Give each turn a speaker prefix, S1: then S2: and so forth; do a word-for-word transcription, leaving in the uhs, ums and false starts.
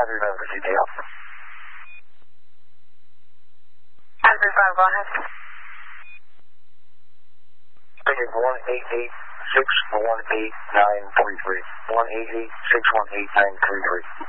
S1: your number, detail.
S2: five three five, go ahead.
S1: Figure one eight eight six one eight nine three three. one eight eight six one eight nine three three.